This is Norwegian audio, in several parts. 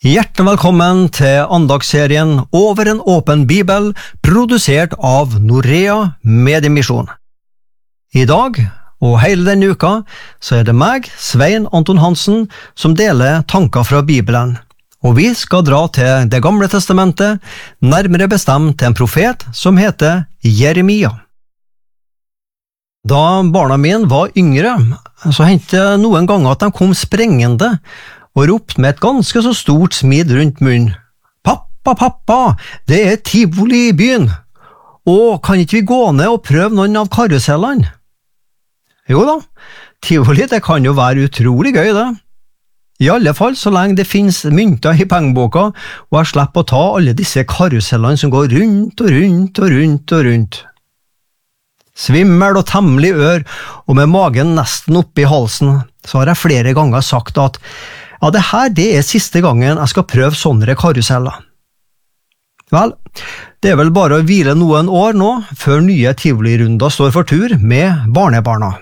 Hjertelig velkommen til andagsserien Over en åpen bibel, produsert av Norea Mediemisjon. I dag, og hele denne uka, så er det meg, Svein Anton Hansen, som deler tanker fra Bibelen. Og vi skal dra til Det gamle testamentet, nærmere bestemt til en profet som heter Jeremia. Da barna mine var yngre, så hendte det noen ganger at de kom sprengende, og ropte med et ganske så stort smid rundt munnen. «Pappa, pappa, det er tivoli i byen! Og kan ikke vi gå ned og prøve noen av karusellene?» Jo da, tivoli det kan jo være utrolig gøy det. I alle fall så lenge det finnes mynter i pengeboka, og jeg slipper å ta alle disse karusellene som går rundt og rundt og rundt og rundt. Svimmel og temmelig ør, og med magen nesten oppe i halsen, så har jeg flere ganger sagt at ja, det er siste gangen jeg skal prøve sånne karuseller. Vel, det er vel bare å hvile noen år nå, før nye tivolirunder står for tur med barnebarna.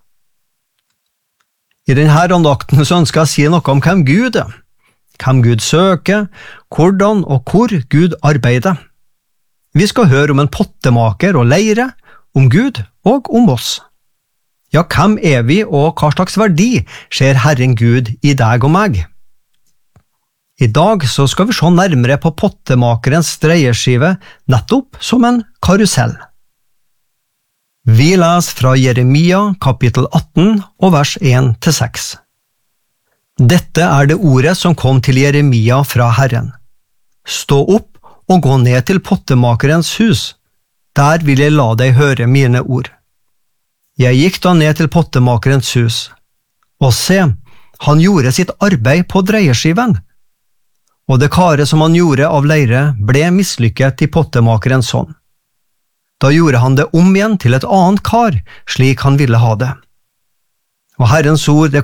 I denne andakten så ønsker jeg å si noe om hvem Gud er, hvem Gud søker, hvordan og hvor Gud arbeider. Vi skal høre om en pottemaker og leire, om Gud og om oss. Ja, hvem er vi, og hva slags verdi ser Herren Gud i deg og meg? I dag så skal vi se nærmere på pottemakerens dreieskive, nettopp som en karusell. Vi leser fra Jeremia kapittel 18 og vers 1-6. Dette er det ordet som kom til Jeremia fra Herren. Stå opp og gå ned til pottemakerens hus. Der vil jeg la deg høre mine ord. Jeg gikk da ned til pottemakerens hus, og se, han gjorde sitt arbeid på dreieskiven. Og det karet som han gjorde av leire ble mislykket i pottemakerens hånd. Da gjorde han det om igjen til et annet kar, slik han ville ha det. Og Herrens ord det